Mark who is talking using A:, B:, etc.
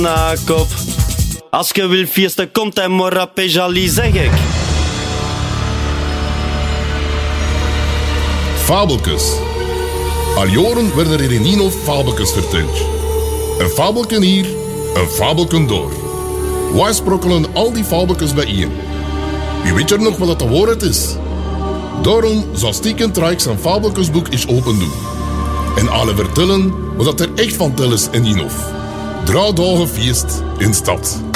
A: na kop. Als je wil feesten, komt hij maar op Péjali, zeg ik.
B: Fabeltjes. Al jaren werden er in Ninov fabeltjes verteld. Een fabeltje hier, een fabeltje door. Wij sprokkelen al die fabeltjes bijeen. Wie weet er nog wat dat de waarheid is? Daarom zal Stiekend Rijk zijn fabeltjesboek eens open doen. En alle vertellen wat er echt van tel is in Ninov. 3 dagen feest in stad.